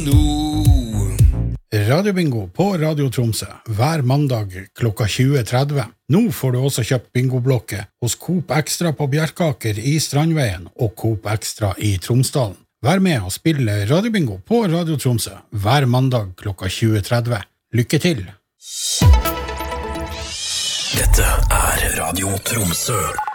Radiobingo på Radio Tromsø hver mandag klokka 20.30. Nå får du også kjøpt bingoblokke hos Coop Extra på Bjerkaker i Strandveien og Coop Extra i Tromsdalen. Vær med og spille Radiobingo på Radio Tromsø hver mandag klokka 20.30. Lykke til! Dette Radio Tromsø.